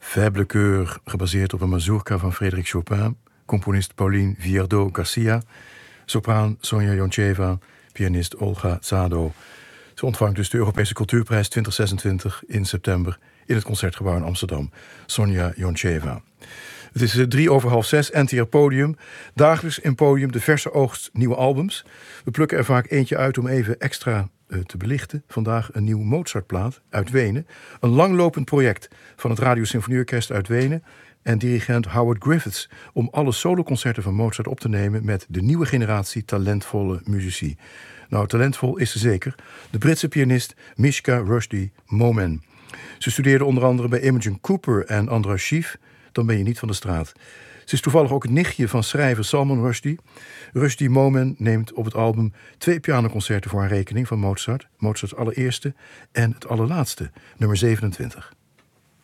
Faible Coeur, gebaseerd op een mazurka van Frédéric Chopin, componist Pauline Viardot-Garcia, sopraan Sonja Joncheva, pianist Olga Sado. Ze ontvangt dus de Europese Cultuurprijs 2026 in september in het Concertgebouw in Amsterdam. Sonja Joncheva. Het is 6:03, NTR Podium. Dagelijks in Podium de verse oogst nieuwe albums. We plukken er vaak eentje uit om even extra te belichten. Vandaag een nieuw Mozartplaat uit Wenen. Een langlopend project van het Radiosymfonieorkest uit Wenen en dirigent Howard Griffiths om alle soloconcerten van Mozart op te nemen met de nieuwe generatie talentvolle muzici. Nou, talentvol is ze zeker. De Britse pianist Mishka Rushdie Momen. Ze studeerde onder andere bij Imogen Cooper en Andras Schiff. Dan ben je niet van de straat. Ze is toevallig ook het nichtje van schrijver Salman Rushdie. Rushdie Momen neemt op het album 2 pianoconcerten voor haar rekening van Mozart. Mozarts allereerste en het allerlaatste, nummer 27.